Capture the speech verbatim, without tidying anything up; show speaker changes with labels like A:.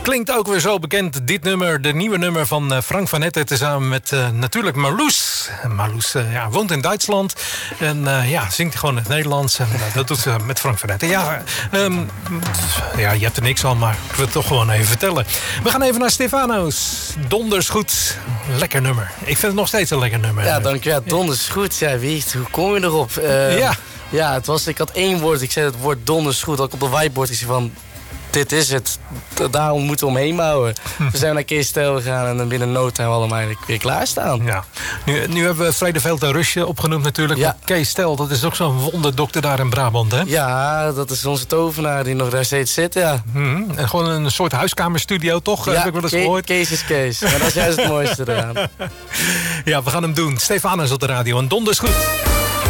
A: Klinkt ook weer zo bekend, dit nummer, de nieuwe nummer van uh, Frank van Etten, tezamen met uh, natuurlijk Marloes. Marloes uh, ja, woont in Duitsland en uh, ja, zingt gewoon in het Nederlands. En uh, dat doet ze met Frank van Etten. Ja, um, ja, je hebt er niks aan, maar ik wil het toch gewoon even vertellen. We gaan even naar Stefano's. Donders goed. Lekker nummer. Ik vind het nog steeds een lekker nummer.
B: Ja, dankjewel. Donders goed. Ja, wie, hoe kom je erop? Uh,
A: ja.
B: Ja, het was, ik had één woord. Ik zei het woord donders goed. Ook op de whiteboard. Ik zei van, dit is het. Daarom moeten we omheen bouwen. We zijn naar Kees Stijl gegaan en dan binnen no time allemaal eigenlijk weer klaarstaan.
A: Ja. Nu, nu hebben we Vredeveld en Rusje opgenoemd natuurlijk.
B: Ja.
A: Kees Stijl, dat is ook zo'n wonderdokter daar in Brabant, hè?
B: Ja, dat is onze tovenaar die nog daar steeds zit, ja.
A: Mm-hmm. En gewoon een soort huiskamerstudio, toch?
B: Ja,
A: heb ik wel eens
B: Ke-
A: gehoord.
B: Kees is Kees. Maar dat is juist het mooiste eraan.
A: Ja, we gaan hem doen. Stefano's op de radio en donders goed.